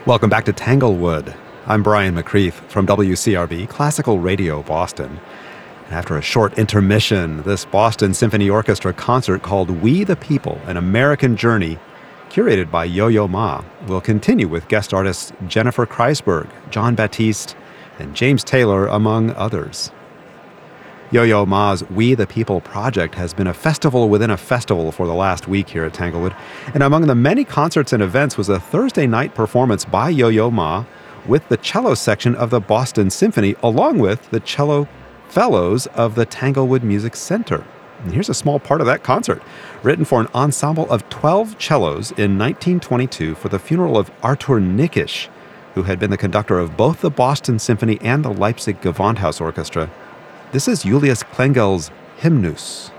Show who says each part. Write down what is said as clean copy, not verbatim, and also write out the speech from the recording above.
Speaker 1: Welcome back to Tanglewood. I'm Brian McCreath from WCRB, Classical Radio Boston. And after a short intermission, this Boston Symphony Orchestra concert called We the People, An American Journey, curated by Yo-Yo Ma, will continue with guest artists Jennifer Kreisberg, Jon Batiste, and James Taylor, among others. Yo-Yo Ma's We the People project has been a festival within a festival for the last week here at Tanglewood, and among the many concerts and events was a Thursday night performance by Yo-Yo Ma with the cello section of the Boston Symphony, along with the cello fellows of the Tanglewood Music Center. And here's a small part of that concert, written for an ensemble of 12 cellos in 1922 for the funeral of Arthur Nikisch, who had been the conductor of both the Boston Symphony and the Leipzig Gewandhaus Orchestra. This is Julius Klengel's Hymnus.